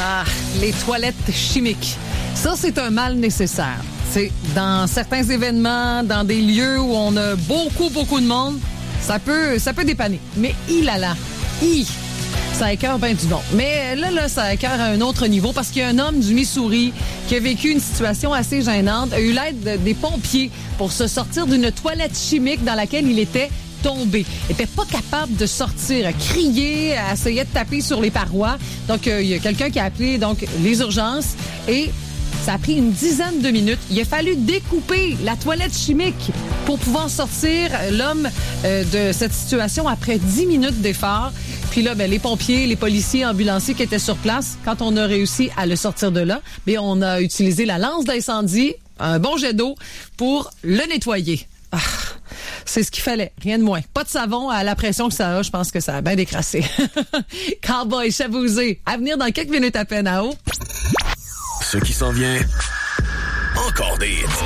Ah, les toilettes chimiques. Ça, c'est un mal nécessaire. C'est dans certains événements, dans des lieux où on a beaucoup de monde, ça peut dépanner. Mais ça écœure bien du monde. Mais là, ça écœure à un autre niveau parce qu'il y a un homme du Missouri qui a vécu une situation assez gênante, a eu l'aide des pompiers pour se sortir d'une toilette chimique dans laquelle il était tombé. Il était pas capable de sortir, a crié, a essayé de taper sur les parois. Donc, il y a quelqu'un qui a appelé donc les urgences et ça a pris une dizaine de minutes. Il a fallu découper la toilette chimique pour pouvoir sortir l'homme de cette situation après 10 minutes d'effort. Puis là, les pompiers, les policiers, ambulanciers qui étaient sur place, quand on a réussi à le sortir de là, on a utilisé la lance d'incendie, un bon jet d'eau pour le nettoyer. Ah, c'est ce qu'il fallait, rien de moins. Pas de savon, à la pression que ça a, je pense que ça a bien décrassé. Cowboy Chavouzé, à venir dans quelques minutes à peine à haut. Ce qui s'en vient, encore des hits.